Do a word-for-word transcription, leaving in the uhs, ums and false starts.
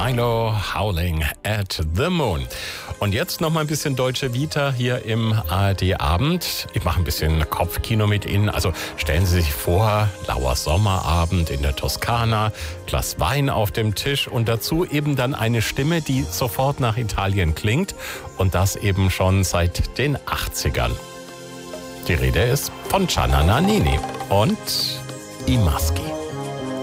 Milo Howling at the Moon. Und jetzt noch mal ein bisschen Deutsche Vita hier im A R D-Abend. Ich mache ein bisschen Kopfkino mit Ihnen. Also stellen Sie sich vor, lauer Sommerabend in der Toskana, Glas Wein auf dem Tisch und dazu eben dann eine Stimme, die sofort nach Italien klingt. Und das eben schon seit den achtzigern. Die Rede ist von Gianna Nannini und I Maschi.